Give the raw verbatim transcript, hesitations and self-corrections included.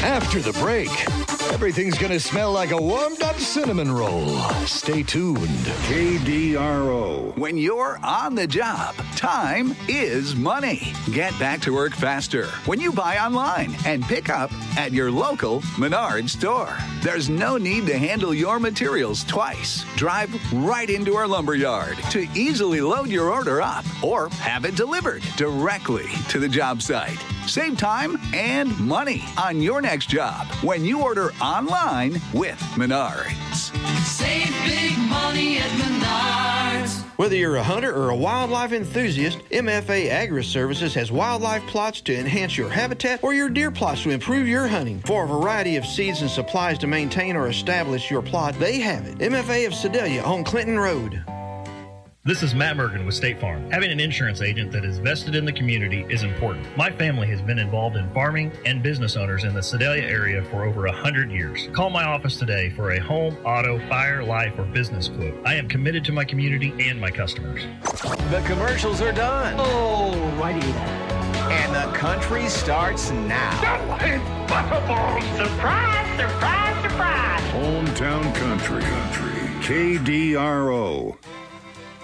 After the break, everything's going to smell like a warmed-up cinnamon roll. Stay tuned. K D R O. When you're on the job, time is money. Get back to work faster when you buy online and pick up at your local Menards store. There's no need to handle your materials twice. Drive right into our lumber yard to easily load your order up or have it delivered directly to the job site. Save time and money on your next job when you order online with Menards. Save big money at Menards. Whether you're a hunter or a wildlife enthusiast, M F A Agri-Services has wildlife plots to enhance your habitat or your deer plots to improve your hunting. For a variety of seeds and supplies to maintain or establish your plot, they have it. M F A of Sedalia on Clinton Road. This is Matt Mergen with State Farm. Having an insurance agent that is vested in the community is important. My family has been involved in farming and business owners in the Sedalia area for over one hundred years. Call my office today for a home, auto, fire, life, or business quote. I am committed to my community and my customers. The commercials are done. Oh, righty then. And the country starts now. Impossible! Surprise, surprise, surprise! Hometown Country. Country. K D R O.